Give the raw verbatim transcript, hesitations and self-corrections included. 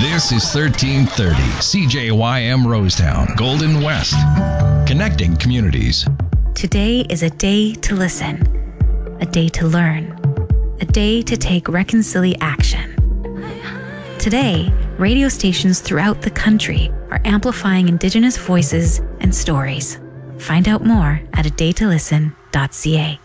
This is thirteen thirty C J Y M Rosetown, Golden West. Connecting communities. Today is a day to listen, a day to learn, a day to take reconciliation action. Today, radio stations throughout the country are amplifying Indigenous voices and stories. Find out more at a day to listen dot c a.